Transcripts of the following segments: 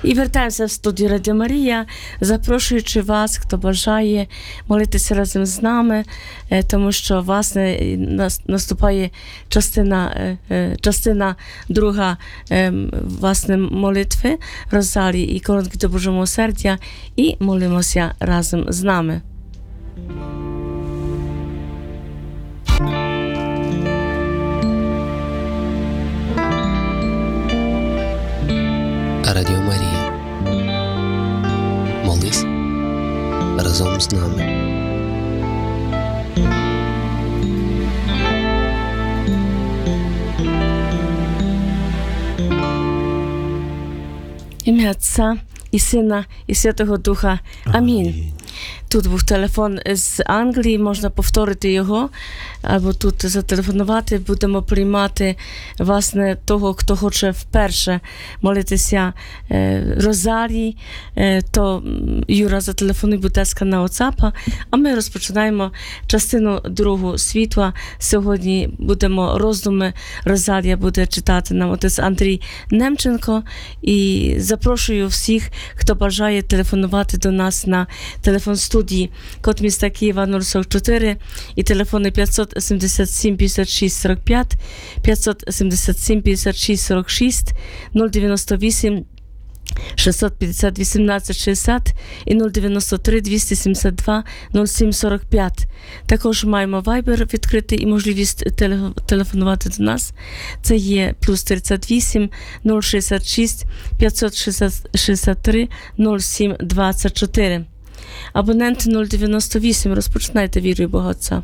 І вертаємося в студію Радіо Марія, запрошуючи вас, хто бажає молитися разом з нами, тому що, власне, наступає частина друга, власне, молитви, розалії і коронки до Божого милосердя, і молимося разом з нами. Радіо Марія. Молись разом з нами. Ім'я Отця і Сина і Святого Духа. Амінь. Тут був телефон з Англії, можна повторити його, або тут зателефонувати. Будемо приймати, власне, того, хто хоче вперше молитися розарій, то Юра, зателефонуй, будь ласка, на WhatsApp, а ми розпочинаємо частину другу світла. Сьогодні будемо роздуми розарія, буде читати нам отець Андрій Немченко, і запрошую всіх, хто бажає телефонувати до нас на телефон студії, код міста Києва 044 і телефони 577 56 45, 577 56 46, 098 650 18 60 і 093 272 07 45. Також маємо Viber відкритий і можливість телефонувати до нас. Це є плюс 38 066 563 07 24. Абонент 098. Розпочинайте вірою Бога Отця.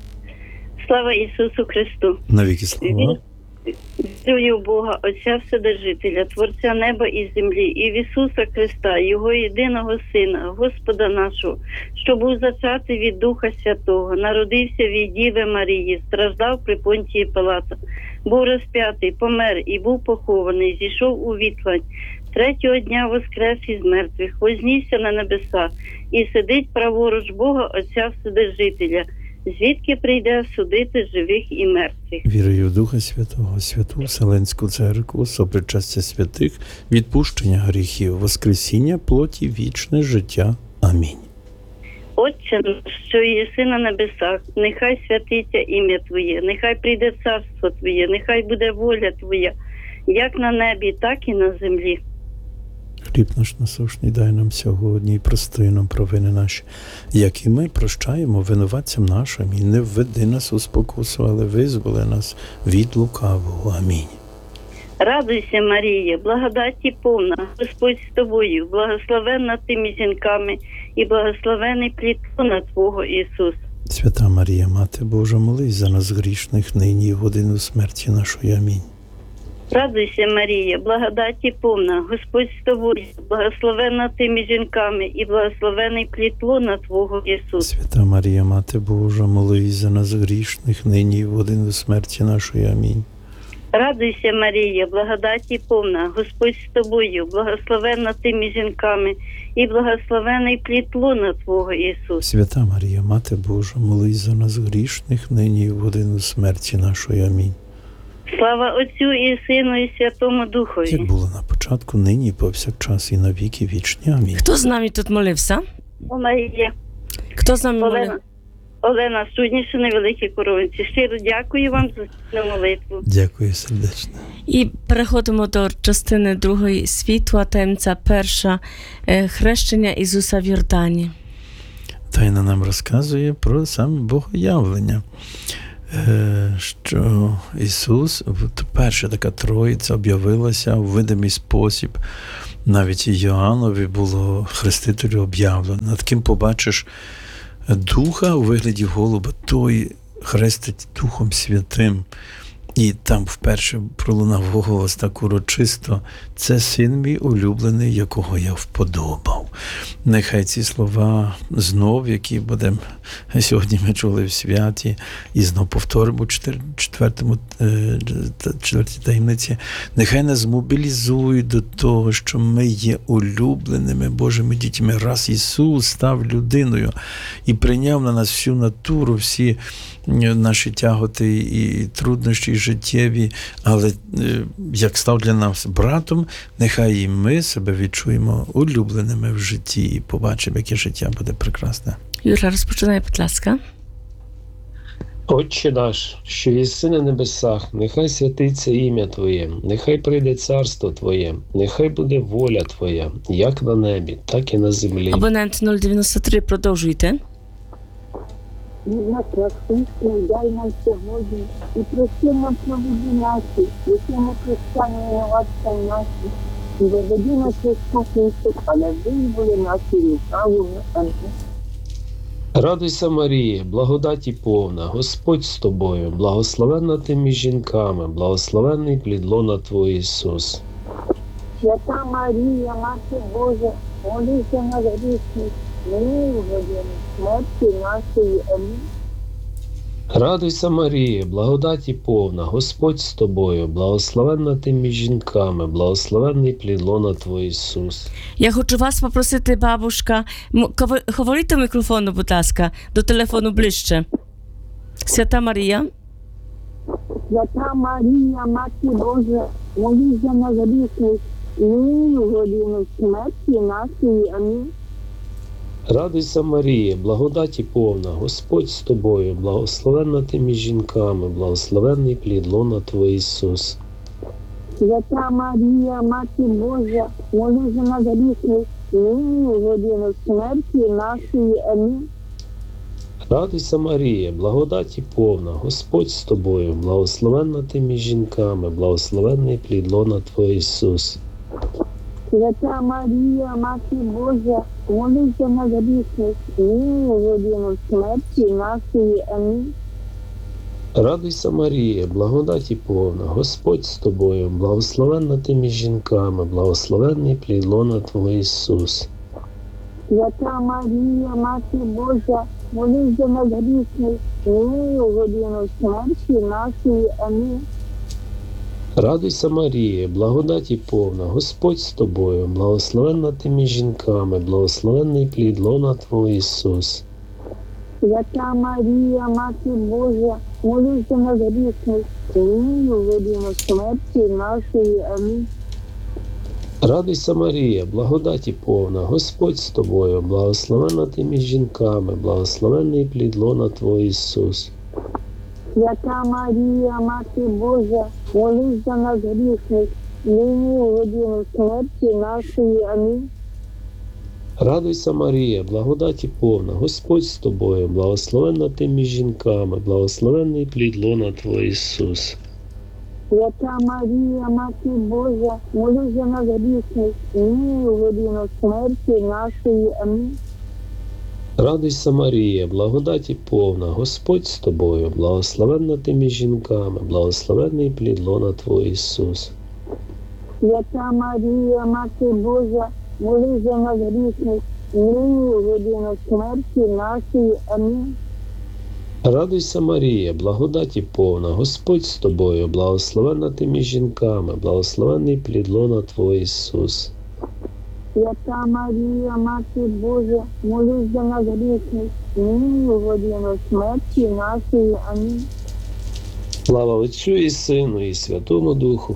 Слава Ісусу Христу! Навіки слава! Вірую в Бога, Отця Вседержителя, Творця неба і землі, і в Ісуса Христа, Його єдиного Сина, Господа нашого, що був зачатий від Духа Святого, народився від Діви Марії, страждав при Понтії Пилата, був розп'ятий, помер і був похований, зійшов у відлань. Третього дня воскрес із мертвих, вознісся на небеса і сидить праворуч Бога Отця Вседержителя, звідки прийде судити живих і мертвих. Вірую в Духа Святого, Святу Вселенську Церкву, сопричастя святих, відпущення гріхів, воскресіння плоті, вічне життя. Амінь. Отче наш, що єси на небесах, нехай святиться ім'я Твоє, нехай прийде царство Твоє, нехай буде воля Твоя, як на небі, так і на землі. Хліб наш насущний дай нам сьогодні і прости нам провини наші, як і ми прощаємо винуватцям нашим, і не введи нас у спокусу, але визволи нас від лукавого. Амінь. Радуйся, Марія, благодаті повна, Господь з тобою, благословенна ти між жінками, і благословений плід лона Твого, Ісус. Свята Марія, Мати Божа, молись за нас грішних, нині і в годину смерті нашої. Амінь. Радуйся, Марія, благодаті повна, Господь з тобою, благословенна ти між жінками, і благословений плід лона Твого, Ісус. Свята Марія, Мати Божа, молись за нас грішних, нині і в годину смерті нашої. Амінь. Радуйся, Марія, благодаті повна, Господь з тобою, благословенна ти між жінками, і благословений плід лона Твого, Ісус. Свята Марія, Мати Божа, молись за нас грішних, нині і в годину смерті нашої. Амінь. Слава Отцю і Сину і Святому Духові. Як було на початку, нині і повсякчас і на віки вічні. Амінь. Хто з нами тут молився? О, Марія. Хто з нами молився? Олена Судніша, Невеликі Коровинці. Щиро дякую вам за цю молитву. Дякую сердечно. І переходимо до частини другої світла, таємниця перша, хрещення Ісуса в Йордані. Тайна нам розказує про саме Богоявлення, що Ісус, перша така Троїця об'явилася у видимий спосіб. Навіть і Йоаннові було хрестителю об'явлено. Над ким побачиш Духа у вигляді голуба, той хрестить Духом Святим. І там вперше пролунав голос так урочисто: «Це син мій улюблений, якого я вподобав». Нехай ці слова знов, які будемо сьогодні ми чули в святі, і знов повторимо у четвертій таємниці, нехай нас змобілізують до того, що ми є улюбленими Божими дітьми. Раз Ісус став людиною і прийняв на нас всю натуру, всі наші тяготи і труднощі життєві, але як став для нас братом, нехай і ми себе відчуємо улюбленими в житті і побачимо, яке життя буде прекрасне. Юра, розпочинай, будь ласка. Отче наш, що єси на небесах, нехай святиться ім'я Твоє, нехай прийде царство Твоє, нехай буде воля Твоя, як на небі, так і на землі. Абонент 093, продовжуйте. Наш насущний дай нам сьогодні і прости нам провини наші, які ми прощаємо винуватцям нашим, і виведи нас із спокусу, але визволи нас від лукавого. Амінь. Радуйся, Марія, благодаті повна, Господь з тобою, благословенна ти між жінками, благословенний плід лона Твого Ісус. Свята Марія, Мати Божа, молися нас грішних, нині в годину смерті нашої. Амінь. Радуйся, Марія, благодаті повна, Господь з тобою, благословенна ти між жінками, благословенний плід лона Твого Ісус. Я хочу вас попросити, бабушка, говоріть до мікрофону, будь ласка, до телефону ближче. Свята Марія. Свята Марія, Мати Божа, молися нас грішних, нині в годину смерті нашої. Амінь. Радуйся, Марія, благодаті повна, Господь з тобою, благословенна ти між жінками, благословенний плід лона Твого Ісус. Свята Марія, Мати Божа, молися нас грішних, нині в годину смерті нашої. Амінь. Радуйся, Марія, благодаті повна, Господь з тобою, благословенна ти між жінками, благословенний плід лона Твого Ісус. Свята Марія, Мати Божа, молися нас грішних, нині в годину смерті нашої. Амінь. Радуйся, Марія, благодаті повна, Господь з тобою, благословенна ти між жінками, благословенний плід лона Твого Ісус. Свята Марія, Мати Божа, молися нас грішних, нині в годину смерті нашої. Амінь. Радуйся, Марія, благодаті повна, Господь з тобою, благословенна ти між жінками, благословенний плід лона Твого Ісус. Свята Марія, Мати Божа, молися нас грішних, нині в годину смерті нашої. Амінь. Радуйся, Марія, благодаті повна, Господь з тобою, благословенна ти між жінками, благословенний плід лона Твого Ісус. Свята Марія, Мати Божа, молися нас грішних, нині в годину смерті нашої. Амінь. Радуйся, Марія, благодаті повна, Господь з тобою, благословенна ти між жінками, благословенний плід лона Твого Ісус. Свята Марія, Мати Божа, молися нас грішних, нині в годину смерті нашої. Амінь. Радуйся, Марія, благодаті повна, Господь з тобою, благословенна ти між жінками, благословенний плід лона Твого Ісус. Свята Марія, Мати Божа, молися нас грішних, нині в годину смерті нашої. Амінь. Радуйся, Марія, благодаті повна, Господь з тобою, благословенна ти між жінками, благословенний плід лона Твого Ісус. Свята Марія, Мати Божа, молися нас грішних, нині в годину смерті нашої. Амінь. Слава Отцю і Сину, і Святому Духу.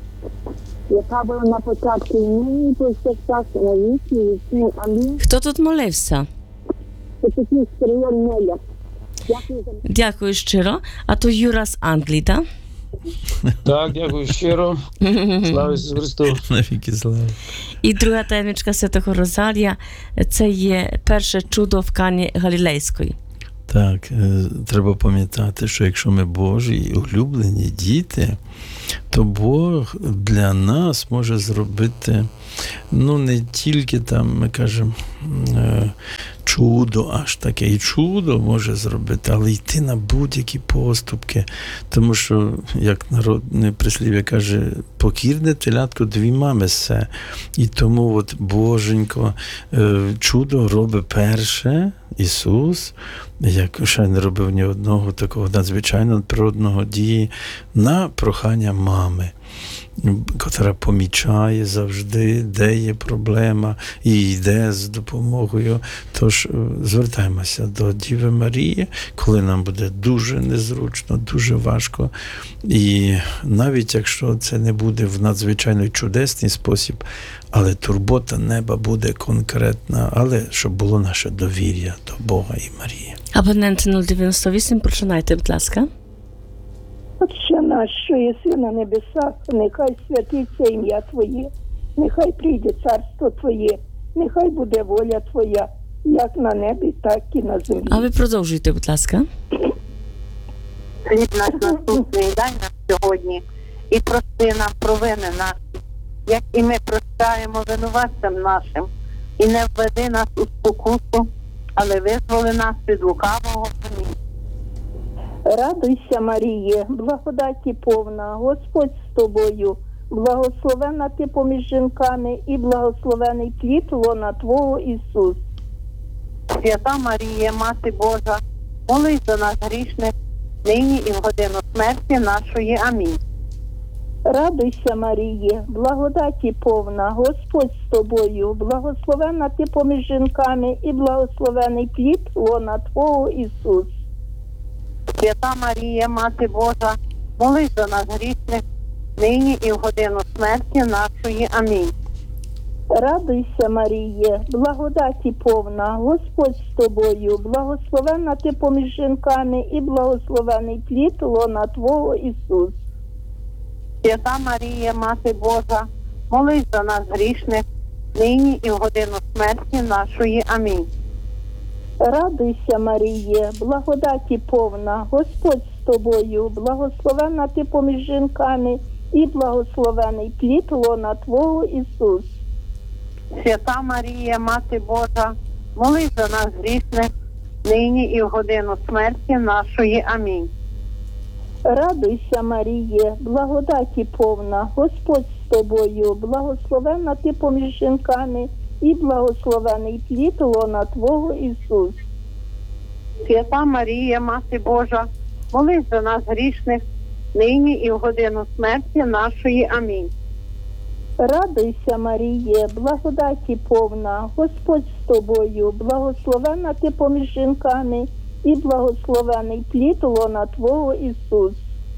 Яка була на початку і нині, і повсякчас, і на віки вічні. Амінь. Хто тут молився? Це такий Сергій Неля. Дякую за Дякую щиро. А то Юра з Англії, так? Так, дякую щиро. Слава Ісусу Христу. Навіки слава. І друга таємничка Святого Розарія – це є перше чудо в Кані Галілейської. Так, треба пам'ятати, що якщо ми Божі улюблені діти, то Бог для нас може зробити, не тільки там, ми кажемо, чудо, аж таке і чудо може зробити, але йти на будь-які поступки. Тому що, як народне прислів'я каже, покірне телятко дві мами все. І тому от Боженько чудо робить перше, Ісус, як ще не робив ні одного такого надзвичайно природного дії, на прохання мами, котра помічає завжди, де є проблема, і йде з допомогою. Тож звертаємося до Діви Марії, коли нам буде дуже незручно, дуже важко. І навіть якщо це не буде в надзвичайно чудесний спосіб, але турбота неба буде конкретна, але щоб було наше довір'я до Бога і Марії. Абонент 098, починайте, будь ласка. Отче наш, що єси на небесах, нехай святиться ім'я Твоє, нехай прийде царство Твоє, нехай буде воля Твоя, як на небі, так і на землі. А ви продовжуйте, будь ласка. Хліб наш насущний дай нам сьогодні і прости нам провини наші, як і ми прощаємо винуватцям нашим. І не введи нас у спокусу, але визволи нас від лукавого. Амінь. Радуйся, Маріє, благодаті повна, Господь з тобою, благословенна ти поміж жінками і благословений плід лона Твого Ісус. Свята Марія, Мати Божа, молись за нас грішних, нині і в годину смерті нашої. Амінь. Радуйся, Маріє, благодаті повна, Господь з тобою, благословенна ти поміж жінками і благословений плід лона Твого Ісус. Свята Марія, Мати Божа, молись за нас грішних, нині і в годину смерті нашої. Амінь. Радуйся, Маріє, благодаті повна, Господь з тобою, благословенна ти поміж жінками і благословений плід лона Твого Ісус. Свята Марія, Мати Божа, молись за нас грішних, нині і в годину смерті нашої. Амінь. Радуйся, Маріє, благодаті повна, Господь з тобою, благословенна ти поміж жінками і благословений плід лона Твого Ісус. Свята Марія, Мати Божа, молись за нас грішних, нині і в годину смерті нашої. Амінь. Радуйся, Маріє, благодаті повна, Господь з тобою, благословенна ти поміж жінками і благословений плід лона Твого Ісус. Свята Марія, Мати Божа, молись за нас грішних, нині і в годину смерті нашої. Амінь. Радуйся, Маріє, благодаті повна, Господь з тобою, благословенна ти поміж жінками і благословений плід лона Твого Ісус.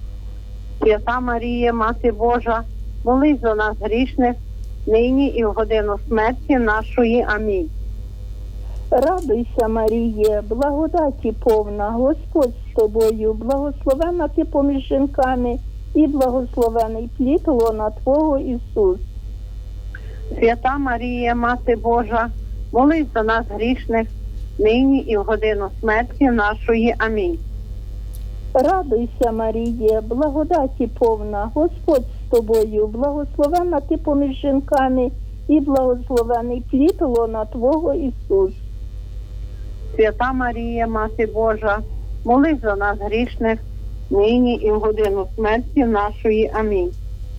Свята Марія, Мати Божа, молись за нас грішних, нині і в годину смерті нашої. Амінь. Радуйся, Маріє, благодаті повна, Господь з тобою, благословенна ти поміж жінками і благословений плід лона Твого Ісус. Свята Марія, Мати Божа, молись за нас грішних, нині і в годину смерті нашої. Амінь. Радуйся, Маріє, благодаті повна, Господь з тобою, благословенна ти поміж жінками і благословений плід лона Твого Ісус. Свята Марія, Мати Божа, молись за нас грішних, нині і в годину смерті нашої. Амінь.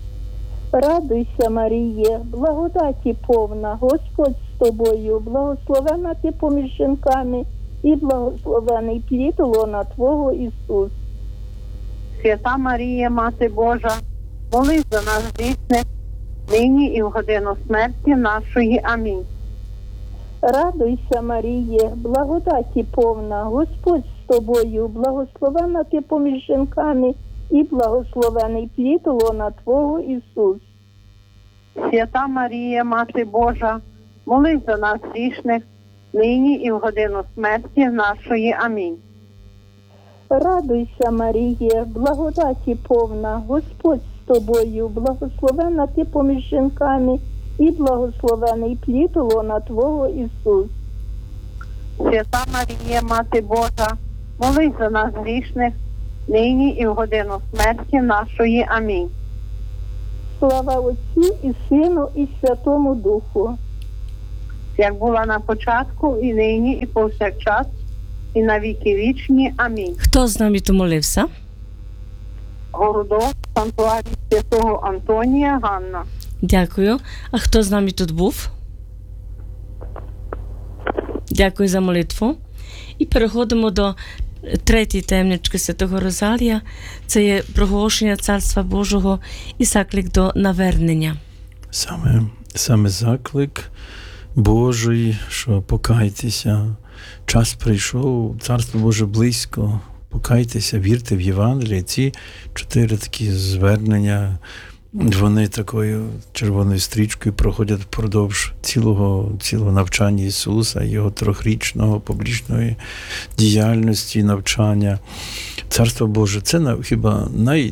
Радуйся, Маріє, благодаті повна, Господь з тобою, благословенна ти поміж жінками і благословений плід лона Твого Ісус. Свята Марія, Мати Божа, молись за нас грішних, нині і в годину смерті нашої. Амінь. Радуйся, Маріє, благодаті повна, Господь з тобою, благословенна ти поміж жінками і благословений плід лона Твого Ісус. Свята Марія, Мати Божа, молись за нас грішних, нині і в годину смерті нашої. Амінь. Радуйся, Маріє, благодаті повна, Господь з тобою, благословенна ти поміж жінками і благословений плід лона Твого Ісус. Свята Марія, Мати Божа, молись за нас грішних, нині і в годину смерті нашої. Амінь. Слава Отцю і Сину і Святому Духу. як була на початку, і нині, і повсякчас, і на віки вічні. Амінь. Хто з нами тут молився? Городок, Санктуарій Святого Антонія, Ганна. Дякую. А хто з нами тут був? Дякую за молитву. І переходимо до третьої таємнички Святого Розалія. Це є проголошення Царства Божого і заклик до навернення. Саме заклик Божий, що покайтеся. Час прийшов, Царство Боже близько. Покайтеся, вірте в Євангеліє. Ці 4 такі звернення, вони такою червоною стрічкою проходять впродовж цілого навчання Ісуса, Його 3-річного публічної діяльності, навчання. Царство Боже – це хіба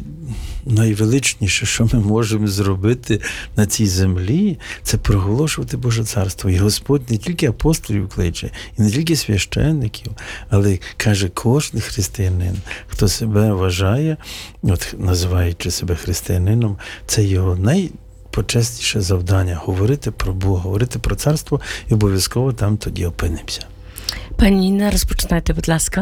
найвеличніше, що ми можемо зробити на цій землі, це проголошувати Боже Царство. І Господь не тільки апостолів кличе, і не тільки священників, але каже, кожен християнин, хто себе вважає, називаючи себе християнином, це його найпочесніше завдання – говорити про Бога, говорити про Царство, і обов'язково там тоді опинимося. Пані Інна, розпочинайте, будь ласка.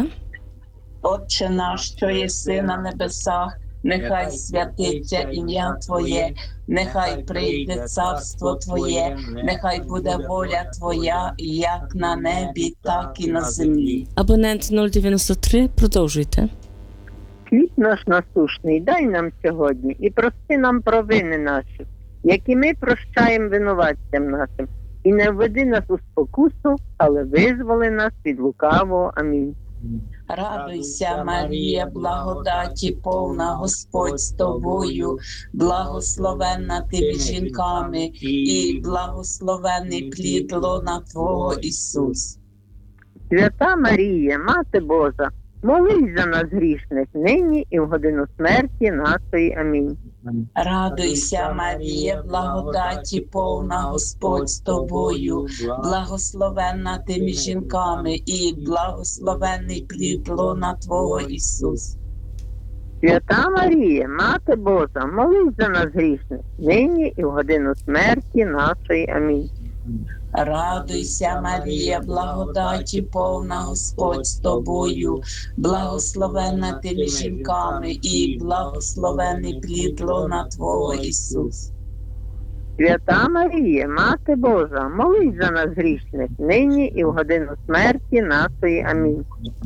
Отче наш, що єси на небесах, нехай святиться ім'я Твоє, нехай прийде царство Твоє, нехай буде воля Твоя, як на небі, так і на землі. Абонент 093, продовжуйте. Хліб наш насущний дай нам сьогодні і прости нам провини наші, які ми прощаємо винуватцям нашим. І не введи нас у спокусу, але визволи нас від лукавого. Амінь. Радуйся, Марія, благодаті повна, Господь з тобою, благословенна ти між жінками, і благословений плід лона Твого, Ісус. Свята Марія, Мати Божа, молись за нас грішних, нині і в годину смерті нашої. Амінь. Радуйся, Марія, благодаті повна, Господь з тобою, благословенна ти між жінками, і благословенний плід лона Твого, Ісус. Свята Марія, Мати Божа, молись за нас грішних, нині і в годину смерті нашої. Амінь. Радуйся, Марія, благодаті повна, Господь з тобою, благословенна ти між жінками, і благословений плід лона Твого, Ісус. Свята Марія, Мати Божа, молись за нас грішних, нині і в годину смерті нашої. Амінь.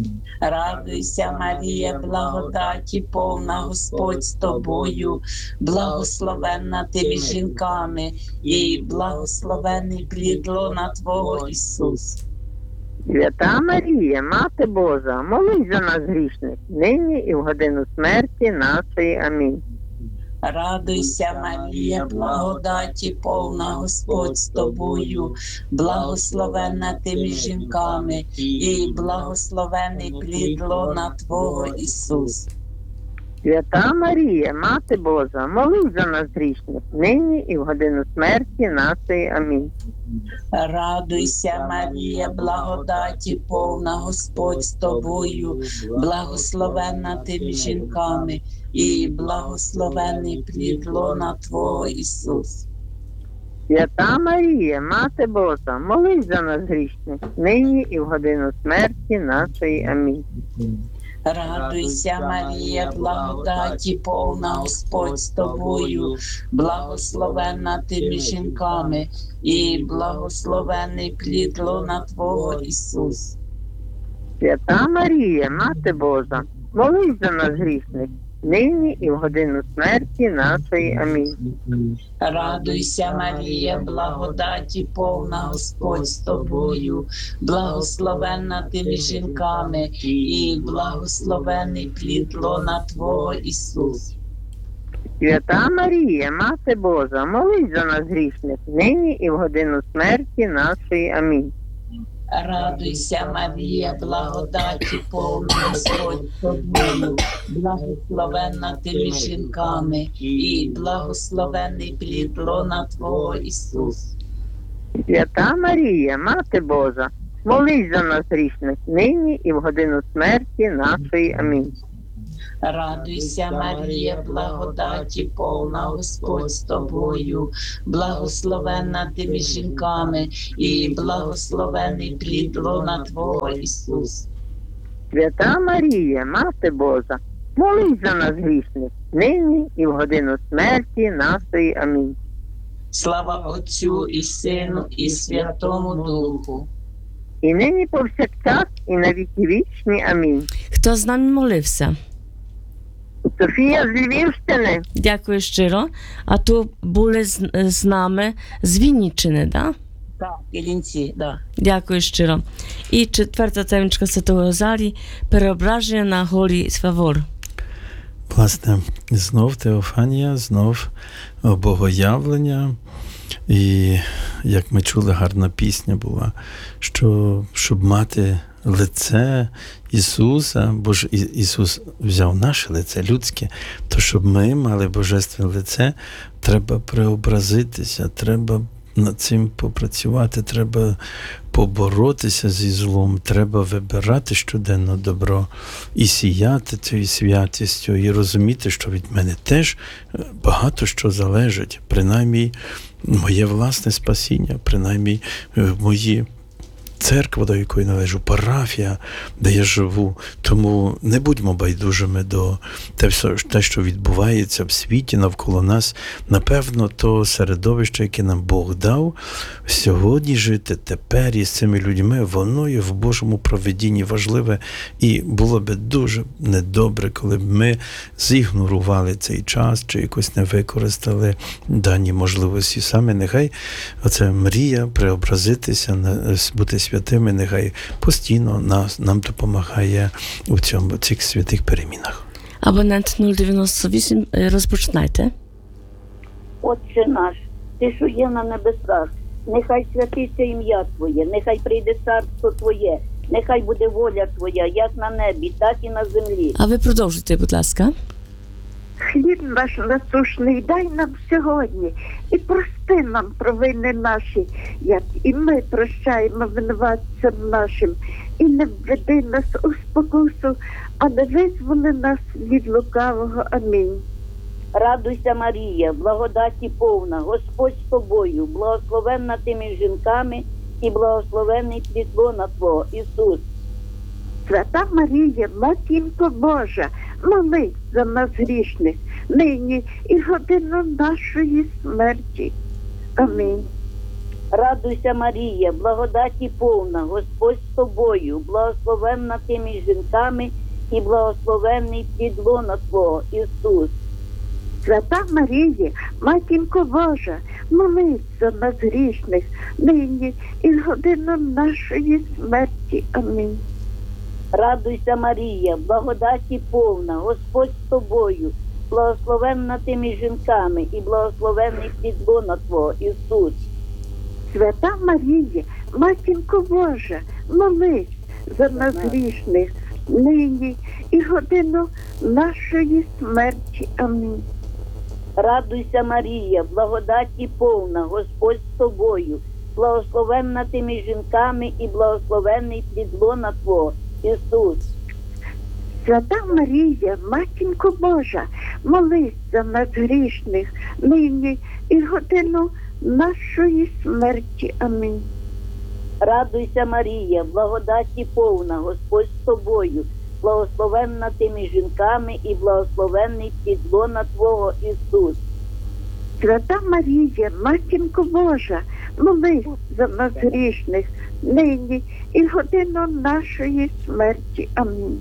Радуйся, Марія, благодаті повна, Господь з тобою, благословенна ти між жінками, і благословений плід лона Твого, Ісус. Свята Марія, Мати Божа, молись за нас грішних, нині і в годину смерті нашої. Амінь. Радуйся, Марія, благодаті повна, Господь з тобою, благословенна ти між жінками, і благословений плід лона Твого, Ісус. Свята Марія, Мати Божа, молись за нас грішних, нині і в годину смерті нашої. Амінь. Радуйся, Марія, благодаті повна, Господь з тобою, благословенна ти між жінками, і благословений плід лона Твого, Ісус. Свята Марія, Мати Божа, молись за нас грішних, нині і в годину смерті нашої. Амінь. Радуйся, Марія, благодаті повна, Господь з тобою, благословенна ти між жінками, і благословений плід лона Твого, Ісус. Свята Марія, Мати Божа, молись за нас грішних, нині і в годину смерті нашої. Амінь. Радуйся, Марія, благодаті повна, Господь з тобою, благословенна ти між жінками, і благословений плід лона Твого, Ісус. Свята Марія, Мати Божа, молись за нас грішних, нині і в годину смерті нашої. Амінь. Радуйся, Марія, благодаті повна, Господь з тобою, благословенна ти між жінками, і благословений плід лона Твого, Ісус. Свята Марія, Мати Божа, молись за нас грішних, нині і в годину смерті нашої. Амінь. Радуйся, Марія, благодаті повна, Господь з тобою, благословенна ти між жінками, і благословений плід лона Твого, Ісус. Свята Марія, Мати Божа, молись за нас грішних, нині і в годину смерті нашої. Амінь. Слава Отцю і Сину, і Святому Духу. І нині повсякчас, і на віки вічні. Амінь. Хто з нами молився? Софія з Львівщини. Дякую щиро. А то були з нами з Вінниччини, да? Так, Іллінці, да. Дякую щиро. І четверта таємничка Святого Розарії – переображення на горі Свавор. Власне, знов Теофанія, знов богоявлення. І, як ми чули, гарна пісня була, що щоб мати лице Ісуса, бо ж Ісус взяв наше лице людське, то щоб ми мали божественне лице, треба преобразитися, треба над цим попрацювати, треба поборотися зі злом, треба вибирати щоденно добро і сіяти цією святістю, і розуміти, що від мене теж багато що залежить, принаймні моє власне спасіння, принаймні мої церква, до якої належу, парафія, де я живу. Тому не будьмо байдужими до те, що відбувається в світі навколо нас. Напевно, то середовище, яке нам Бог дав, сьогодні жити, тепер із цими людьми, воно є в Божому провидінні важливе. І було би дуже недобре, коли б ми зігнорували цей час, чи якось не використали дані можливості. Саме нехай оця мрія преобразитися, бути святими, нехай постійно нам допомагає у цих святих перемінах. Абонент 098, розпочинайте. Отче наш, ти, що є на небесах, нехай святиться ім'я Твоє, нехай прийде царство Твоє, нехай буде воля Твоя, як на небі, так і на землі. А ви продовжуйте, будь ласка. Хліб наш насущний дай нам сьогодні, і прости нам провини наші, як і ми прощаємо винуватцям нашим. І не введи нас у спокусу, а не визволи нас від лукавого. Амінь. Радуйся, Марія, благодаті повна, Господь з тобою, благословенна ти між жінками, і благословенний плід лона Твого, Ісус. Свята Марія, Матінко Божа, молись за нас грішних, нині і в годину нашої смерті. Амінь. Радуйся, Марія, благодаті повна, Господь з тобою, благословенна ти між жінками, і благословенний плід лона Твого, Ісус. Свята Марія, Матінко Божа, молись за нас грішних, нині і в годину нашої смерті. Амінь. Радуйся, Марія, благодаті повна, Господь з тобою, благословенна ти між жінками, і благословенний плід лона Твого, Ісус. Свята Марія, Матінко Божа, молись за нас грішних, нині і годину нашої смерті. Амінь. Радуйся, Марія, благодаті повна, Господь з тобою, благословенна ти між жінками, і благословенний плід лона Твого, Ісус. Свята Марія, Матінко Божа, молись за нас грішних, нині і в годину нашої смерті. Амінь. Радуйся, Марія, благодаті повна, Господь з тобою, благословенна ти між жінками, і благословенний плід лона Твого, Ісус. Свята Марія, Матінко Божа, молись за нас грішних, нині і в годину нашої смерті. Амінь.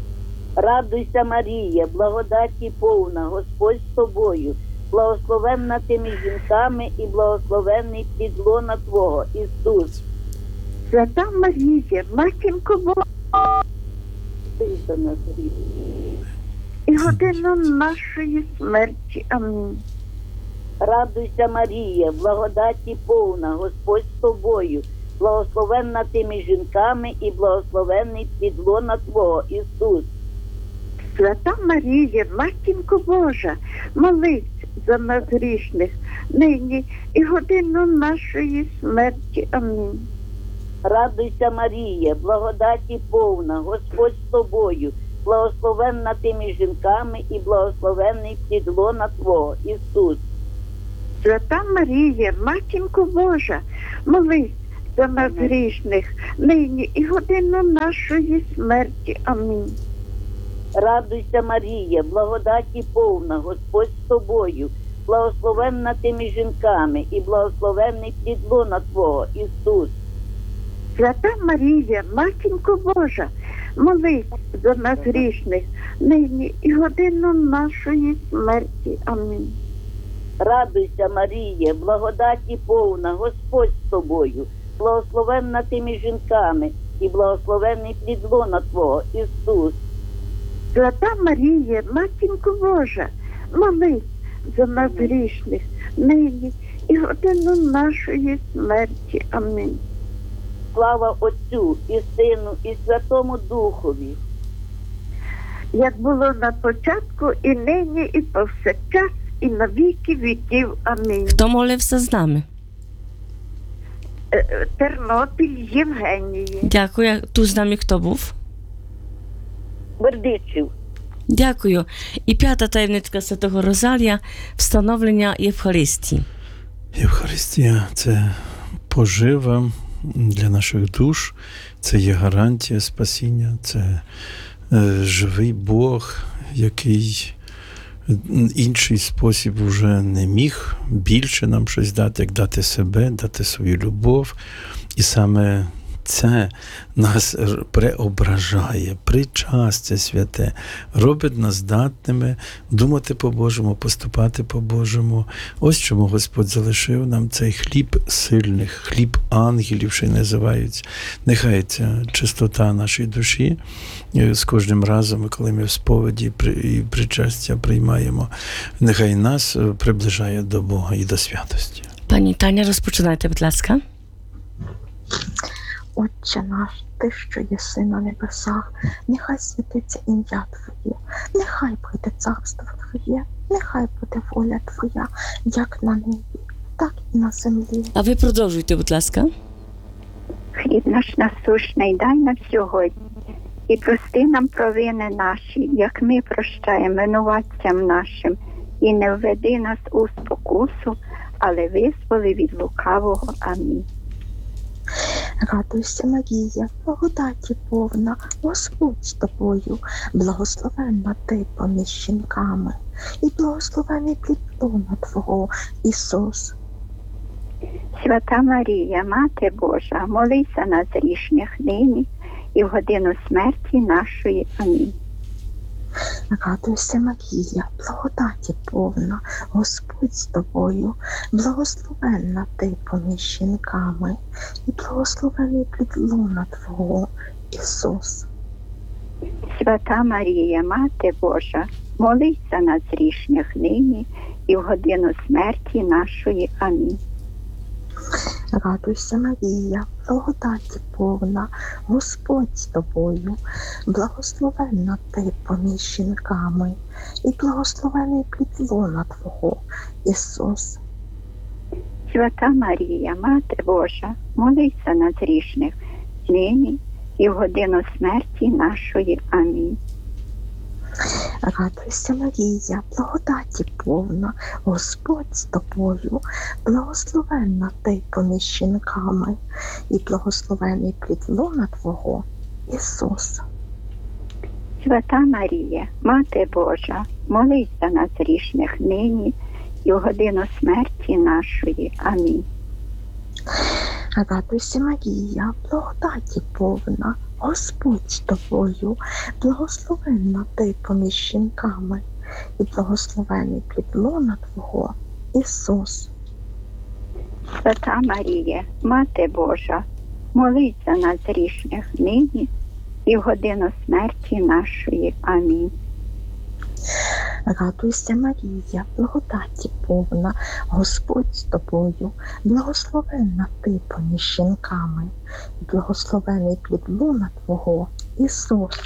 Радуйся, Марія, благодаті повна, Господь з тобою, благословенна ти між жінками, і благословенний плід лона Твого, Ісус. Свята Марія, Матінко Божа, і годину нашої смерті. Амінь. Радуйся, Марія, благодаті повна, Господь з тобою, благословенна ти між жінками, і благословенний плід лона Твого, Ісус. Свята Марія, Матінко Божа, молись за нас грішних, нині і годину нашої смерті. Амінь. Радуйся, Марія, благодаті повна, Господь з тобою, благословенна ти між жінками і благословенний плід лона Твого, Ісус. Свята Марія, Матінко Божа, молись за нас грішних, нині і годину нашої смерті. Амінь. Радуйся, Марія, благодаті повна, Господь з тобою, благословенна ти між жінками і благословенний плід лона Твого, Ісус. Свята Марія, Матінко Божа, молись за нас грішних, нині і годину нашої смерті. Амінь. Радуйся, Марія, благодаті повна, Господь з тобою, благословенна ти між жінками і благословенний плід лона Твого, Ісус. Свята Марія, Матінко Божа, молись за нас грішних, нині і годину нашої смерті. Амінь. Слава Отцю і Сину і Святому Духові. Як було на початку, і нині, і повсякчас, і на віки віків. Амінь. Хто молився з нами? Тернопіль, Євгенії. Дякую. Тут з нами хто був? Бердичів. Дякую. І п'ята таємничка Святого Розалія – встановлення Євхаристії. Євхаристія – це пожива для наших душ, це є гарантія спасіння, це живий Бог, який інший спосіб вже не міг більше нам щось дати, як дати себе, дати свою любов. І саме це нас преображає, причастя святе, робить нас здатними думати по-Божому, поступати по-Божому. Ось чому Господь залишив нам цей хліб сильних, хліб ангелів, що й називаються. Нехай ця чистота нашої душі з кожним разом, коли ми в сповіді і причастя приймаємо, нехай нас приближає до Бога і до святості. Пані Таня, розпочинайте, будь ласка. Отче наш, Ти, що єси на небесах, нехай святиться ім'я Твоє, нехай прийде царство Твоє, нехай буде воля Твоя, як на небі, так і на землі. А ви продовжуйте, будь ласка. Хліб наш насущний дай нам сьогодні, і прости нам провини наші, як ми прощаємо винуватцям нашим, і не введи нас у спокусу, але визволи від лукавого. Амінь. Радуйся, Марія, благодаті повна, Господь з тобою, благословенна ти поміж жінками, і благословений плід лона Твого, Ісус. Свята Марія, Мати Божа, молися нас грішних нині і в годину смерті нашої. Амінь. Радуйся, Марія, благодаті повна, Господь з тобою, благословенна ти поміж жінками, і благословений плід лона Твого, Ісус. Свята Марія, Мати Божа, молися нас грішних нині і в годину смерті нашої. Амінь. Радуйся, Марія, благодаті повна, Господь з тобою, благословенна ти поміж жінками, і благословений плід лона Твого, Ісус. Свята Марія, Мати Божа, молися нас грішних нині і в годину смерті нашої. Амінь. Радуйся, Марія, благодаті повна, Господь з тобою, благословенна ти поміж жінками, і благословений плід лона Твого, Ісус. Свята Марія, Мати Божа, молися нас грішних нині і в годину смерті нашої. Амінь. Радуйся, Марія, благодаті повна, Господь з тобою, благословенна ти поміж жінками, і благословений плід лона Твого, Ісус. Свята Марія, Мати Божа, молися нас грішних нині і в годину смерті нашої. Амінь. Радуйся, Марія, благодаті повна, Господь з тобою, благословенна ти поміж жінками, і благословений плід лона Твого, Ісус.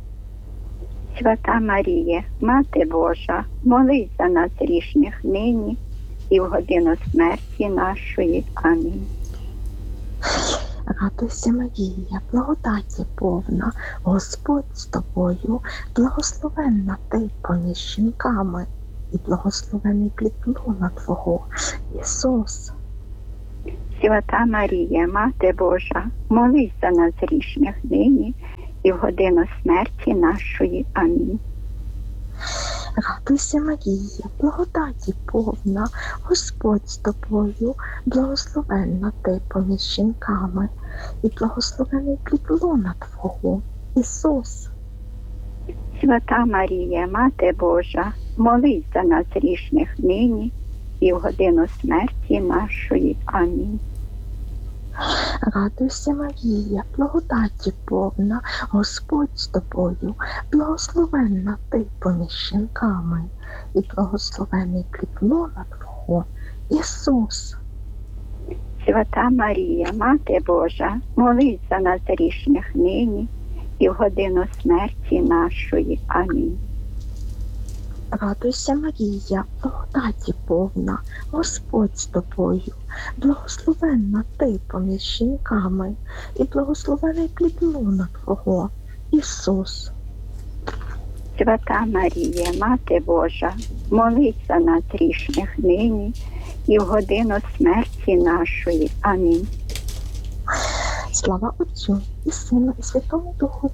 Свята Марія, Мати Божа, молись за нас грішних нині і в годину смерті нашої. Амінь. Радуйся, Марія, благодаті повна, Господь з тобою, благословенна ти поміж жінками, і благословений плід лона Твого, Ісус. Свята Марія, Мати Божа, молись за нас грішних нині і в годину смерті нашої. Амінь. Радуйся, Марія, благодаті повна, Господь з тобою, благословенна ти поміж жінками, і благословений плід лона Твого, Ісус. Свята Марія, Мати Божа, молись за нас грішних нині і в годину смерті нашої. Амінь. Радуйся, Марія, благодаті повна, Господь з тобою, благословенна ти поміж жінками, і благословений плід лона Твого, Ісус. Свята Марія, Мати Божа, молись за нас грішних нині і в годину смерті нашої. Амінь. Радуйся, Марія, благодаті повна, Господь з тобою, благословенна ти поміж жінками, і благословений плід лона Твого, Ісус. Свята Марія, Мати Божа, молись за нас грішних нині і в годину смерті нашої. Амінь. Слава Отцю і Сину, і Святому Духові.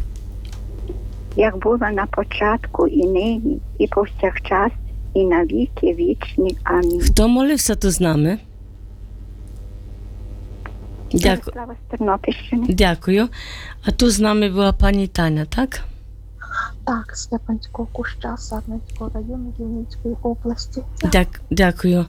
Як було на початку, і нині, і повсякчас, і на віки вічні. Амінь. Хто молився тут з нами? Слава з Тернопільщини. Дякую. А тут з нами була пані Таня, так? Так, з Степанського Куща, Сарненського району Вінницької області. Дякую.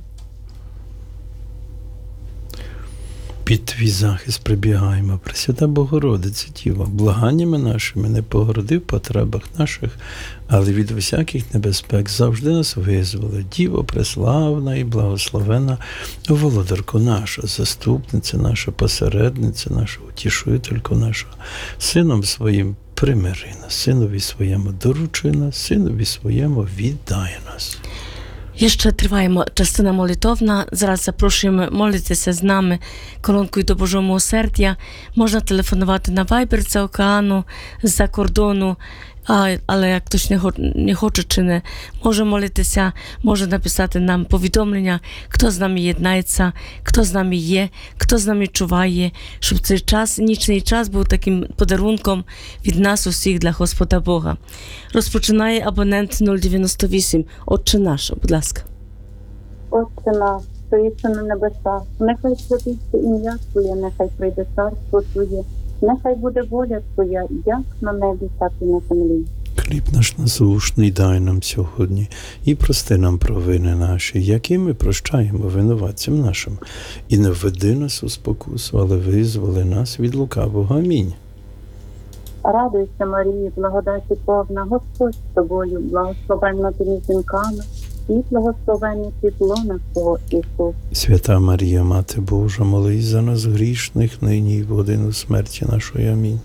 Під твій захист прибігаємо, Пресвята Богородице Діво, благаннями нашими не погорди в потребах наших, але від всяких небезпек завжди нас визволи. Діво преславна і благословена, володарко наша, заступниця наша, посередниця наша, утішителько наша, сином своїм примири нас, синові своєму доручи нас, синові своєму віддай нас. І ще триває частина молитовна. Зараз запрошуємо молитися з нами колонкою до Божого милосердя. Можна телефонувати на Viber з океану, з-за кордону, але як хтось не хоче чи не може молитися, може написати нам повідомлення, хто з нами єднається, хто з нами є, хто з нами чуває, щоб цей час, нічний час був таким подарунком від нас усіх для Господа Бога. Розпочинає абонент 098. Отче наш, будь ласка. Отче наш, що єси на небесах, нехай святиться ім'я Твоє, нехай прийде царство Твоє, нехай буде воля Твоя, як на небі, так і на землі. Хліб наш насущний дай нам сьогодні, і прости нам провини наші, які ми прощаємо винуватцям нашим. І не введи нас у спокусу, але визволи нас від лукавого. Амінь. Радуйся, Марії, благодаті повна, Господь з тобою, благословенна ти між жінками, і благословенний плід лона Твого, Ісус. Свята Марія, Мати Божа, молись за нас грішних, нині і в годину смерті нашої. Амінь.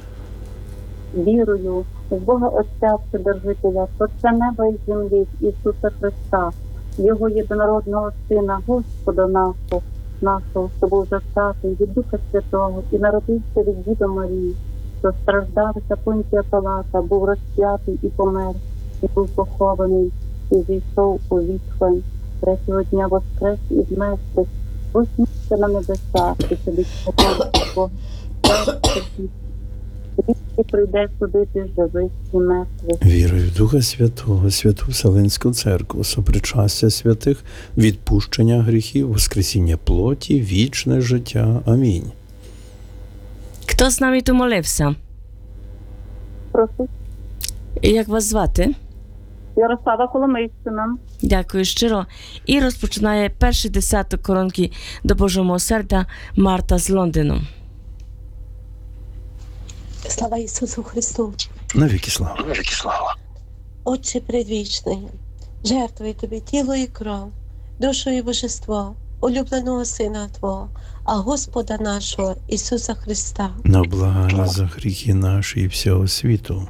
Вірую в Бога Отця Вседержителя, Творця неба і землі, Ісуса Христа, Його єдинородного Сина, Господа нашого, що був зачатий від Духа Святого і народився від Діви Марії, що страждав за Понтія Пилата, був розп'ятий і помер, і був похований, і зійшов у вітхвень, третього дня воскрес із мертвих, вознісся на небеса, і сидить Бога, і прийде судити живих і мертвих. Вірую в Духа Святого, Святу Вселенську Церкву, сопричастя святих, відпущення гріхів, воскресіння плоті, вічне життя. Амінь. Хто з нами тут молився? Прошу. Як вас звати? Ярослава Коломийщина. Дякую щиро. І розпочинає перший десяток коронки до Божого милосердя Марта з Лондону. Слава Ісусу Христу! Навіки слава! Навіки слава! Отче предвічний, жертвую Тобі тіло і кров, душу і божество, улюбленого Сина Твого, а Господа нашого Ісуса Христа. На благання за гріхи наші і всього світу.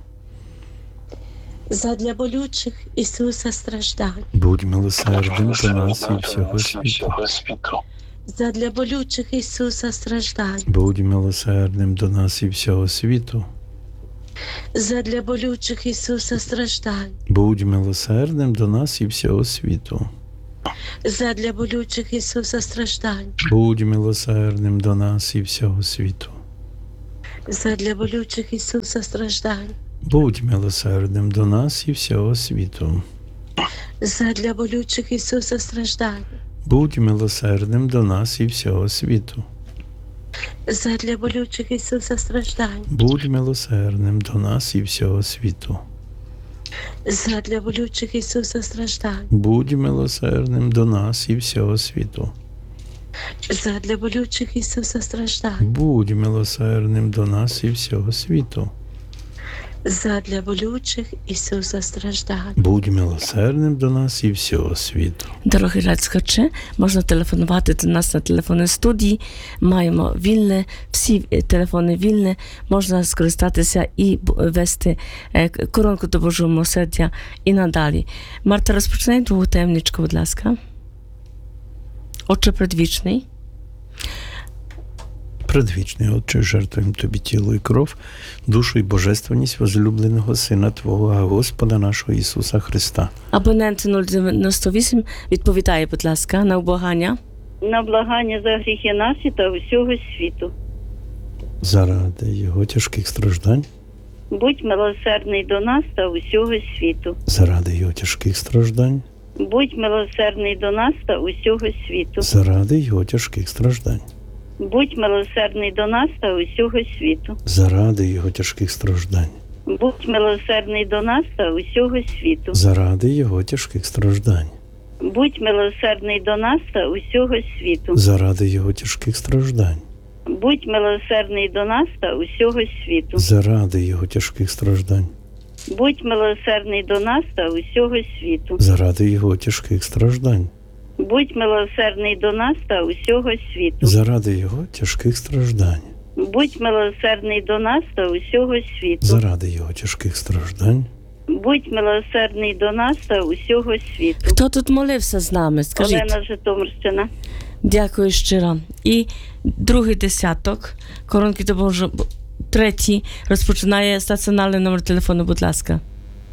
Задля болючих Ісуса страждань. Будь милосердним до нас і всього світу. задля болючих Ісуса страждань, Будь милосердним до нас і всього світу. задля болючих Ісуса страждань, Будь милосердним до нас і всього світу. задля болючих Ісуса страждань, Будь милосердним до нас і всього світу. задля болючих Ісуса страждань, Будь милосердним до нас і всього світу. задля болючих Ісуса страждань, Будь милосердним до нас і всього світу. задля болючих Ісуса страждань, Будь милосердним до нас і всього світу. задля болючих Ісуса страждань, Будь милосердним до нас і всього світу. задля болючих Ісуса страждань, Будь милосердним до нас і всього світу. задля болючих Ісуса страждань. Будь милосердним до нас і всього світу. Дорогі радслухачі, можна телефонувати до нас на телефонній студії. Маємо вільне, всі телефони вільні. Можна скористатися і вести коронку до Божого милосердя і надалі. Марта, розпочинай другу таємничку, будь ласка. Отче предвічний. Предвічний Отче, жертвуємо Тобі тіло і кров, душу і божественність возлюбленого Сина Твого, а Господа нашого Ісуса Христа. Абонент 098 відповідає, будь ласка, на ублагання. На благання за гріхи наші та усього світу. Заради Його тяжких страждань, Будь милосердний до нас та усього світу. заради Його тяжких страждань, Будь милосердний до нас та усього світу. заради Його тяжких страждань, Будь милосердний до нас та усього світу. заради Його тяжких страждань, Будь милосердний до нас та усього світу. заради Його тяжких страждань, Будь милосердний до нас та усього світу. заради Його тяжких страждань, Будь милосердний до нас та усього світу. заради Його тяжких страждань, Будь милосердний до нас та усього світу. заради Його тяжких страждань, Будь милосердний до нас та усього світу. заради Його тяжких страждань, Будь милосердний до нас та усього світу. заради Його тяжких страждань. Будь милосердний до нас та усього світу. Хто тут молився з нами? Скажіть. Олена, Житомирщина. Дякую щиро. І другий десяток, коронки до Божого, третій, розпочинає стаціонарний номер телефону, будь ласка.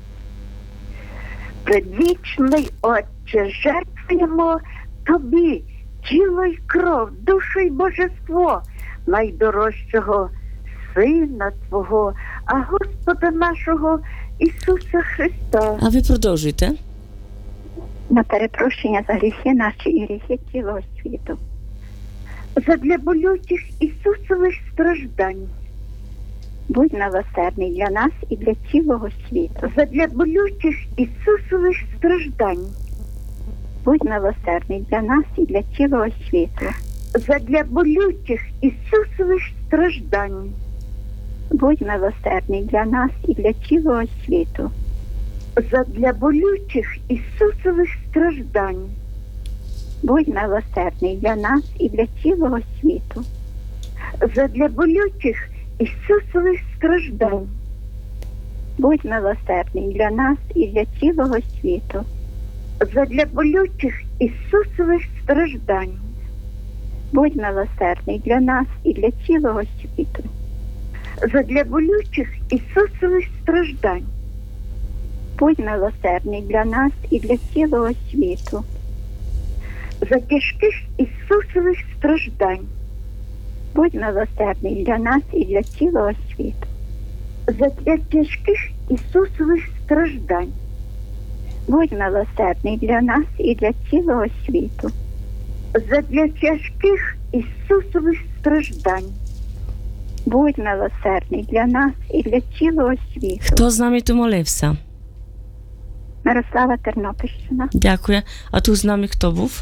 Предвічний Отче, жертвуємо Тобі тіло й кров, душу й божество найдорожчого Сина Твого, а Господа нашого Ісуса Христа. А ви продовжуйте. На перепрошення за гріхи наші і гріхи цілого світу. Задля болючих Ісусових страждань. Будь милосердний для нас і для цілого світу. Задля болючих Ісусових страждань. Будь милосердний для нас і для цілого світу. Задля болючих Ісусових страждань. Будь милосердний для нас і для цілого світу. Задля болючих Ісусових страждань. Будь милосердний для нас і для цілого світу. Задля болючих Ісусових страждань. Будь милосердний для нас і для цілого світу. Задля болючих Ісусових страждань. Будь милосердний для нас і для цілого світу. Задля болючих Ісусових страждань. Будь милосердний для нас і для цілого світу. За тяжких Ісусових страждань. Будь милосердний для нас і для цілого світу. За тяжких Ісусових страждань. Будь милосердний для нас і для цілого світу. За тяжких Ісусових страждань. Будь милосердний для нас і для цілого світу. Хто з нами тут молився? Мирослава, Тернопільщина. Дякую. А тут з нами хто був?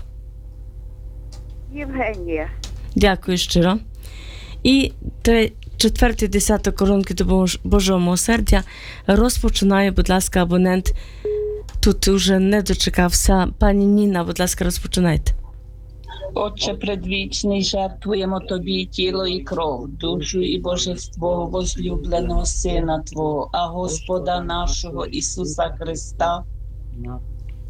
Євгенія. Дякую щиро. І четвертий десяток коронки до Божого милосердя розпочинає, будь ласка, абонент. Тут уже не дочекався. Пані Ніна, будь ласка, розпочинайте. Отче предвічний, жертвуємо Тобі тіло і кров, душу і божество возлюбленого Сина Твого, а Господа нашого Ісуса Христа,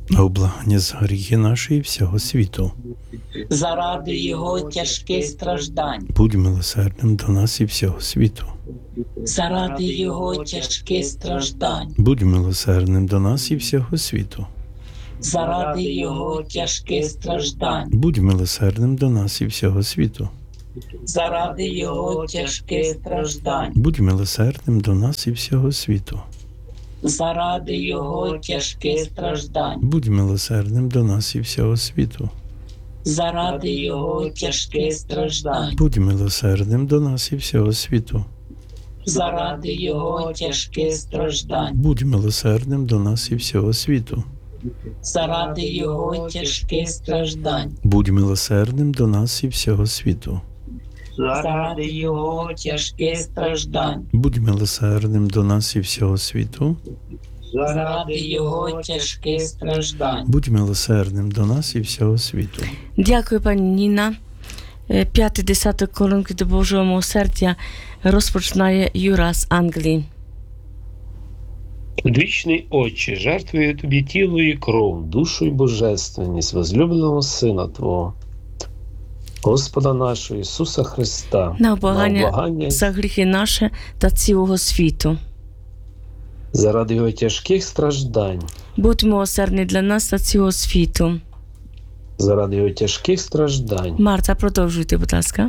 а облагання за гріхи наші і всього світу. заради Його тяжких страждань, Будь милосердним до нас і всього світу. заради Його тяжких страждань, Будь милосердним до нас і всього світу. заради Його тяжких страждань, Будь милосердним до нас і всього світу. заради Його тяжких страждань, Будь милосердним до нас і всього світу. заради Його тяжких страждань, Будь милосердним до нас і всього світу. заради Його тяжких страждань, Будь милосердним до нас і всього світу. заради Його тяжких страждань, Будь милосердним до нас і всього світу. заради Його тяжких страждань, Будь милосердним до нас і всього світу. заради Його тяжких страждань, Будь милосердним до нас і всього світу. заради Його тяжких страждань. Будь милосердним до нас і всього світу. Дякую, пані Ніна. 5-10 колонки до Божого милосердя розпочинає Юра з Англії. Предвічний Отче, жертвую Тобі тіло і кров, душу і божественність возлюбленого Сина Твого, Господа нашого Ісуса Христа, На облагання за гріхи наші та цілого світу. заради Його тяжких страждань, Будь милосердний для нас та цілого світу. заради Його тяжких страждань, Марта, продовжуйте, будь ласка.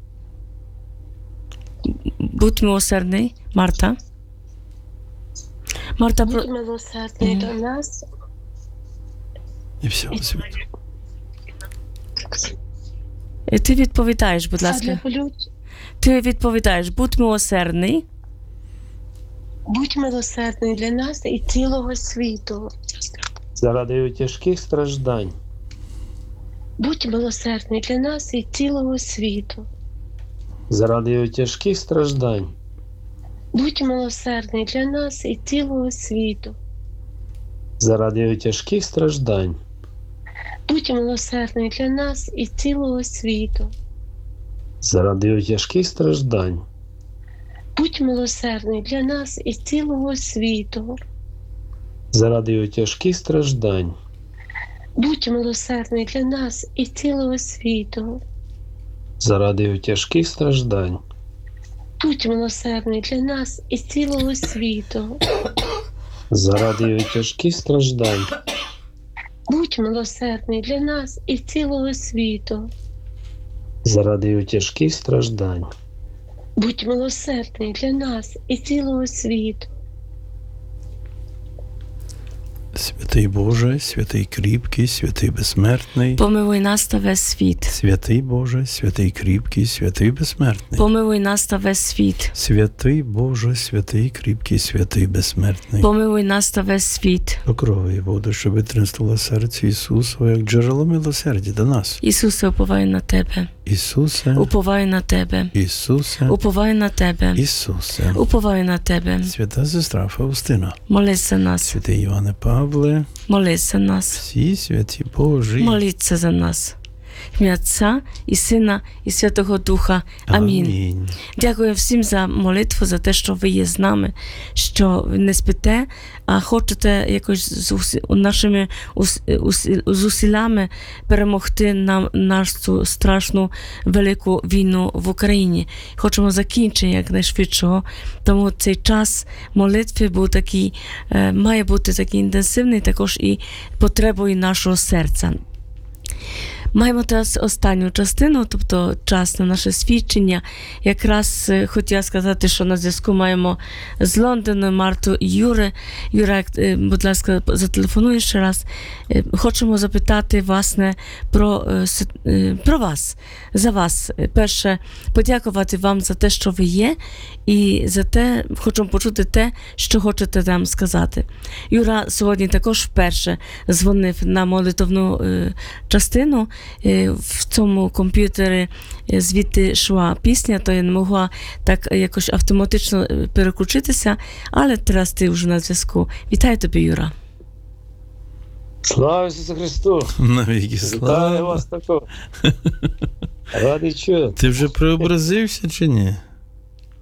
Будь милосердний, Марта. Марта, Будь милосердний до нас. І всього світу. Ти відповідаєш, будь ласка. Ти відповідаєш, будь милосердний. Будь милосердний для нас і цілого світу. заради Його тяжких страждань, Будь милосердний для нас і цілого світу. заради Його тяжких страждань, Будь милосердний для нас і цілого світу. заради Його тяжких страждань, Будь милосердний для нас і цілого світу. заради Його тяжких страждань, Будь милосердний для нас і цілого світу. заради Його тяжких страждань, Будь милосердний для нас і цілого світу. заради Його тяжких страждань, Будь милосердний для нас і цілого світу. заради Його тяжких страждань, Будь милосердний для нас і цілого світу. заради Його тяжких страждань, Будь милосердний для нас і цілого світу. Святий Боже, святий кріпкий, святий безсмертний. Помилуй нас та весь світ. Святий Боже, святий кріпкий, святий безсмертний. Помилуй нас та весь світ. Святий Боже, святий кріпкий, святий безсмертний. Помилуй нас та весь світ. Покрови воду, що витримствувала серце Ісусове, як джерело милосердя до нас. Ісусе, уповаю на Тебе. Ісусе, Уповаю на Тебе. Ісусе, Уповаю на Тебе. Ісусе. Уповаю на Тебе. Свята сестра Фаустина. Молись за нас. Святий Іване Павле. Молись за нас. Всі святі Божі. Моліться за нас. В ім'я Отця і Сина і Святого Духа. Амінь. Дякую всім за молитву, за те, що ви є з нами, що ви не спите, а хочете якось з нашими зусиллями перемогти нам нашу страшну велику війну в Україні. Хочемо закінчення якнайшвидшого, тому цей час молитви був такий, має бути такий інтенсивний, також і потребою нашого серця. Маємо зараз останню частину, тобто час на наше свідчення. Якраз хотіла сказати, що на зв'язку маємо з Лондону Марту і Юри. Юра, будь ласка, зателефонуй ще раз. Хочемо запитати, власне, про вас, за вас. Перше, подякувати вам за те, що ви є, і за те, хочемо почути те, що хочете нам сказати. Юра сьогодні також вперше дзвонив на молитовну частину. В цьому комп'ютері звідти йшла пісня, то я не могла так якось автоматично переключитися, але зараз ти вже на зв'язку. Вітаю тобі, Юра. Слава Ісусу Христу! Навіки слава! Вітаю вас такого! Радий чути. Ти вже преобразився чи ні?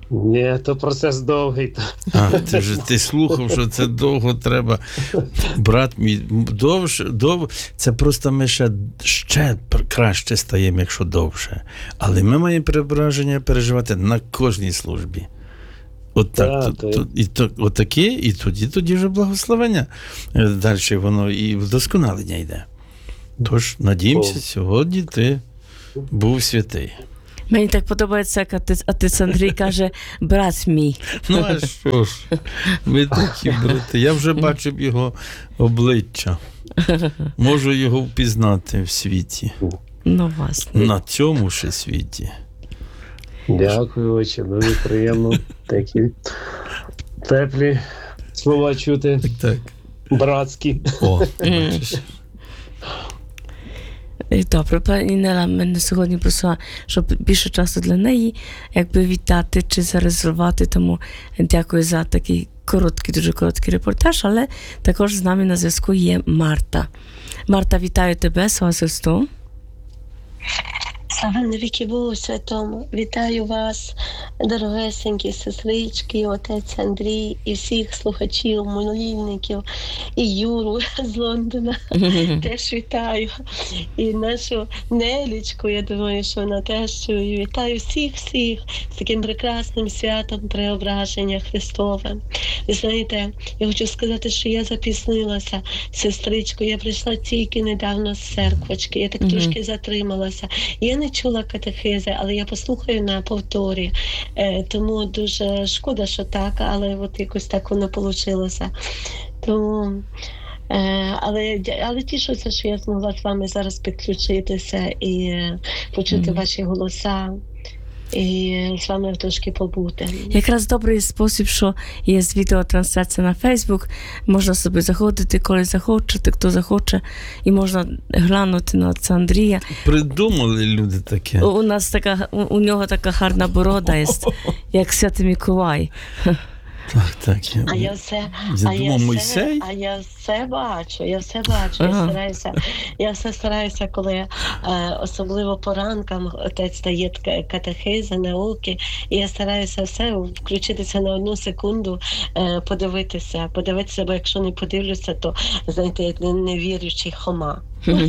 Ні, то процес довгий. А, ти слухав, що це довго треба. Брат мій, довше, це просто ми ще краще стаємо, якщо довше. Але ми маємо преображення переживати на кожній службі. От так, отаке, і тоді вже благословення. Далі воно і вдосконалення йде. Тож, надіємося, сьогодні ти був святий. Мені так подобається, як отець Андрій каже, брат мій. Ну, а що ж, ми такі брати. Я вже бачив його обличчя. Можу його впізнати в світі. Ну, вас. На цьому ще світі. Дякую, отче, дуже приємно. Такі теплі слова чути. Так. Братські. О, бачиш. Добре, пані Нела мене сьогодні просила, щоб більше часу для неї, якби вітати чи зарезервувати, тому дякую за такий дуже короткий репортаж, але також з нами на зв'язку є Марта. Марта, вітаю тебе, слава Христу. Слава навіки Богу Святому. Вітаю вас, дорогесенькі сестрички, отець Андрій і всіх слухачів, молільників, і Юру з Лондона. Теж вітаю. І нашу Нелічку, я думаю, що вона теж чує. Вітаю всіх з таким прекрасним святом Преображення Христове. Ви знаєте, я хочу сказати, що я запізнилася, сестричко. Я прийшла тільки недавно з церквочки. Я так трошки затрималася. Я не чула катехези, але я послухаю на повторі. Тому дуже шкода, що так, але от якось так воно вийшло. Тому, але тішуся, що я змогла з вами зараз підключитися і почути ваші голоса. І з вами трошки побути. Якраз добрий спосіб, що є відеотрансляція на Фейсбук, можна собі заходити, коли захочете, хто захоче, і можна глянути на отця Андрія. Придумали люди таке. У нього така гарна борода є, як Святий Миколай. Так. Я все бачу. Я все стараюся, коли особливо по ранкам отець дає катехези, науки, і я стараюся все включитися на 1 секунду, подивитися, бо якщо не подивлюся, то, знаєте, як невіруючий Хома.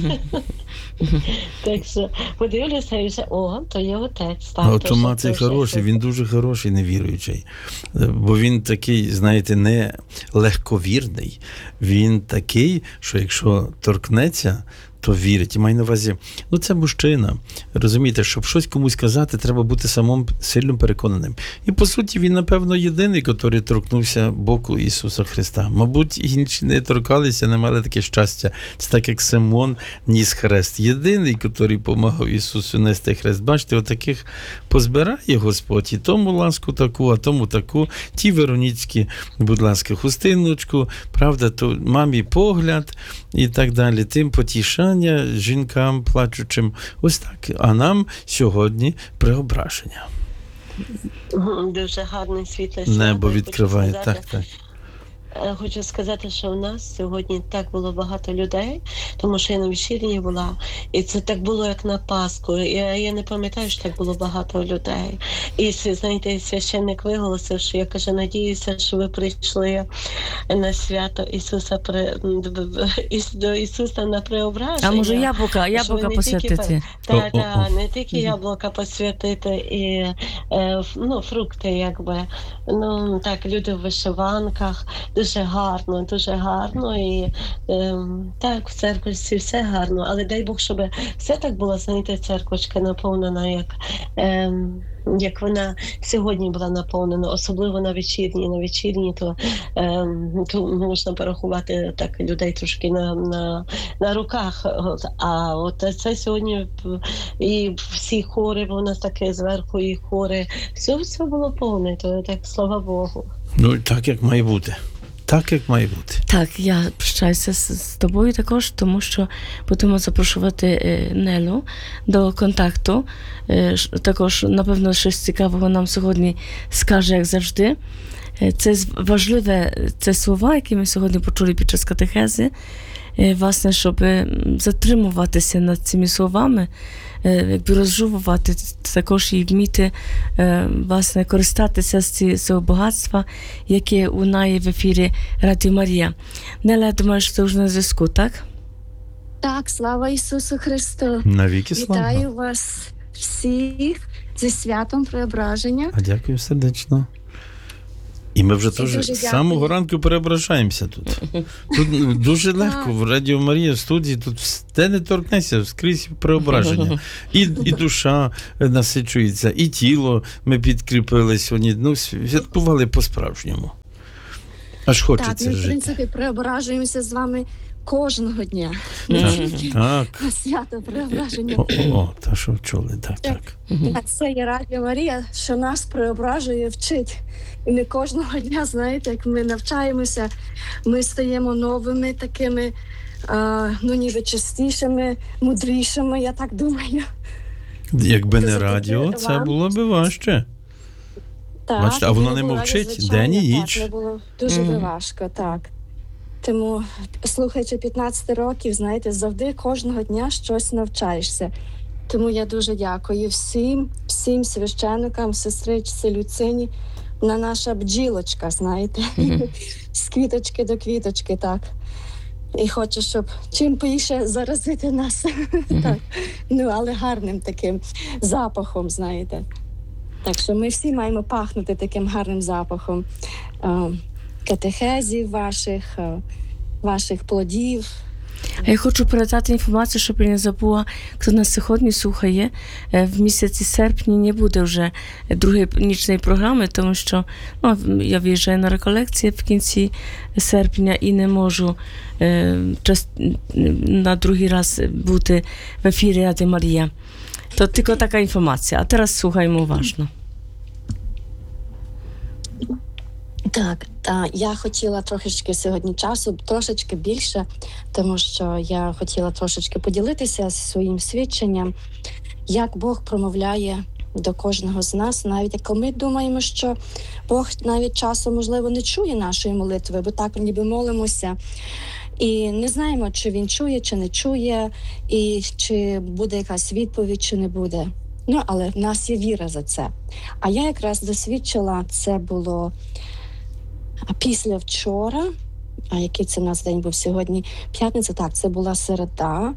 Так що подивлюся і вже, то є отець. Тома цей хороший, він дуже хороший, невіруючий. Бо він такий, знаєте, не легковірний. Він такий, що якщо торкнеться, то вірить. І маю на увазі, це мужчина. Розумієте, щоб щось комусь казати, треба бути самим сильно переконаним. І, по суті, він, напевно, єдиний, який торкнувся боку Ісуса Христа. Мабуть, інші не торкалися, не мали таке щастя. Це так, як Симон ніс хрест. Єдиний, який допомагав Ісусу нести хрест. Бачите, отаких позбирає Господь. І тому ласку таку, а тому таку. Ті Вероніцькі, будь ласка, хустиночку, правда, то мамі погляд і так далі. Тим потішання жінкам плачучим. Ось так. А нам сьогодні преображення. Дуже гарний світле свято. Небо відкриває. Так. Хочу сказати, що у нас сьогодні так було багато людей, тому що я на вечірні була, і це так було, як на Пасху. Я не пам'ятаю, що так було багато людей. І, знаєте, священник виголосив, що я, каже, надіюся, що ви прийшли на свято Ісуса, до Ісуса на преображення. А може яблука посвятити? Так, не тільки яблука посвятити, і фрукти, якби. Так, люди в вишиванках. Дуже гарно, і так, в церкві все гарно, але дай Бог, щоб все так було, знаєте, церквочка наповнена, як вона сьогодні була наповнена, особливо на вечірні, то можна порахувати так людей трошки на руках, а от це сьогодні і всі хори, у нас таке зверху і хори, все було повне, то так, слава Богу. Так, як має бути. Так, я прощаюся з тобою також, тому що будемо запрошувати Нелу до контакту. Також, напевно, щось цікавого нам сьогодні скаже, як завжди. Це важливе, це слова, які ми сьогодні почули під час катехези. власне, щоб затримуватися над цими словами, якби розжовувати, також і вміти, власне, користатися з цього багатства, яке лунає в ефірі Радіо Марія. Неля, я думаю, що це вже на зв'язку, так? Так, слава Ісусу Христу! Навіки слава. Вітаю вас всіх зі святом Преображення. А дякую сердечно. І ми вже теж з самого ранку переображаємося тут. Тут дуже легко, в Радіо Марія, в студії, тут де не торкнеться, скрізь преображення. І душа насичується, і тіло ми підкріпили сьогодні. Ну, святкували по-справжньому. Аж хочеться так, ми, жити. в принципі, преображуємося з вами кожного дня. Так. На свято Преображення. Та що чули, так. А це є Радіо Марія, що нас преображує, вчить. І ми кожного дня, знаєте, як ми навчаємося, ми стаємо новими такими, ніби чистішими, мудрішими, я так думаю. Якби не радіо, це було б важче. Так, бачите, а воно не мовчить день і ніч. Так, це було дуже важко, так. Тому, слухаючи 15 років, знаєте, завжди кожного дня щось навчаєшся. Тому я дуже дякую всім священникам, сестричці Люцині, вона наша бджілочка, знаєте, з квіточки до квіточки, так. І хочу, щоб чим більше заразити нас, так. Але гарним таким запахом, знаєте. Так що ми всі маємо пахнути таким гарним запахом катехезів ваших плодів. А я хочу передати інформацію, щоб я не забула, хто нас сьогодні слухає. В місяці серпні не буде вже другої нічної програми, тому що я виїжджаю на реколекції в кінці серпня і не можу на другий раз бути в ефірі Радіо Марія. То тільки така інформація. А зараз слухаємо уважно. Так, я хотіла трошечки сьогодні часу, трошечки більше, тому що я хотіла трошечки поділитися своїм свідченням, як Бог промовляє до кожного з нас, навіть коли ми думаємо, що Бог навіть часом, можливо, не чує нашої молитви, бо так ніби молимося, і не знаємо, чи Він чує, чи не чує, і чи буде якась відповідь, чи не буде. Але в нас є віра за це. А я якраз досвідчила, це було після вчора, а який це у нас день був сьогодні? П'ятниця, так, це була середа.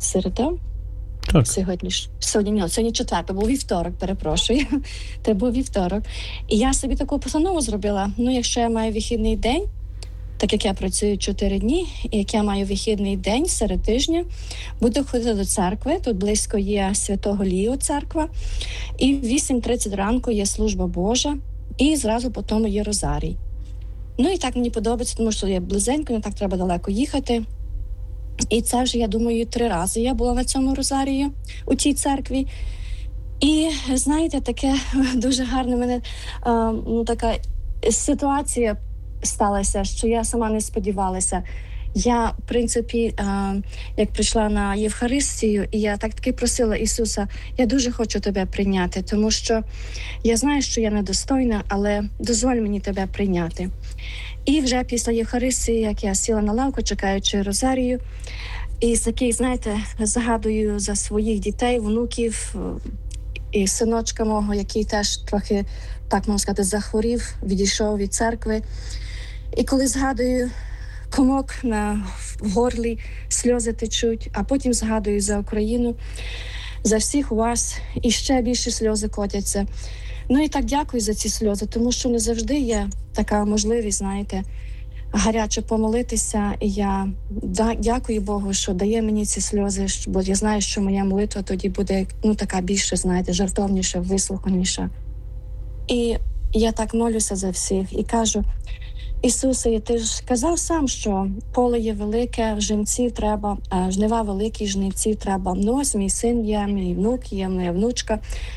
Так. Сьогодні четвер, був вівторок, перепрошую. Це був вівторок. І я собі таку постанову зробила, якщо я маю вихідний день, так як я працюю 4 дні, і як я маю вихідний день серед тижня, буду ходити до церкви, тут близько є Святого Ліо церква, і в 8:30 ранку є служба Божа, і зразу потім є розарій. І так мені подобається, тому що я близенько, не так треба далеко їхати. І це вже, я думаю, 3 рази я була на цьому розарії, у тій церкві. І, знаєте, таке дуже гарне мене, така ситуація сталася, що я сама не сподівалася. Я, в принципі, як прийшла на Євхаристію, і я таки просила Ісуса, я дуже хочу тебе прийняти, тому що я знаю, що я недостойна, але дозволь мені тебе прийняти. І вже після Євхаристії, як я сіла на лавку, чекаючи розарію, і такий, знаєте, загадую за своїх дітей, внуків, і синочка мого, який теж трохи, так можна сказати, захворів, відійшов від церкви. І коли згадую, комок в горлі, сльози течуть, а потім згадую за Україну, за всіх у вас, і ще більше сльози котяться. І так дякую за ці сльози, тому що не завжди є така можливість, знаєте, гаряче помолитися. І я дякую Богу, що дає мені ці сльози, бо я знаю, що моя молитва тоді буде така більше, знаєте, жартовніша, вислуханіша. І я так молюся за всіх і кажу, Ісусе, ти ж казав сам, що поле є велике, жнивців треба, жнива великі, жнивців треба. Ось мій син є, мій внук є, моя внучка.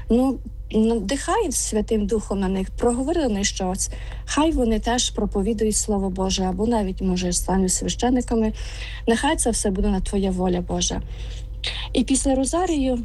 Дихай Святим Духом на них, проговори на них щось. Хай вони теж проповідують Слово Боже, або навіть, може, стануть священниками. Нехай це все буде на Твоя воля, Божа. І після розарію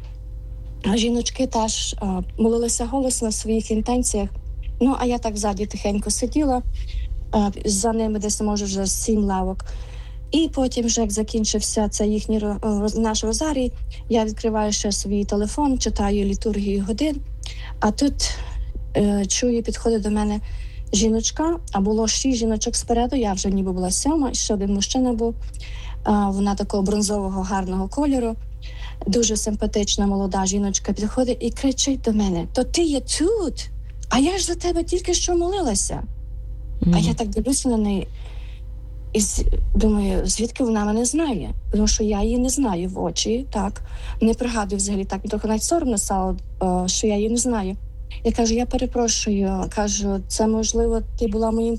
жіночки теж молилися голосно в своїх інтенціях. А я так ззаді тихенько сиділа, за ними десь, може, вже 7 лавок. І потім, вже як закінчився це їхній наш розарій, я відкриваю ще свій телефон, читаю літургію годин, а тут чую, підходить до мене жіночка, а було 6 жіночок спереду, я вже ніби була 7, і ще один мужчина був. Вона такого бронзового гарного кольору, дуже симпатична молода жіночка підходить і кричить до мене: «То ти є тут? А я ж за тебе тільки що молилася». А я так дивлюся на неї і думаю, звідки вона мене знає? Тому що я її не знаю в очі, так. Не пригадую взагалі, так, мені трохи навіть соромно стало, що я її не знаю. Я кажу: «Я перепрошую», кажу, «це, можливо, ти була моїм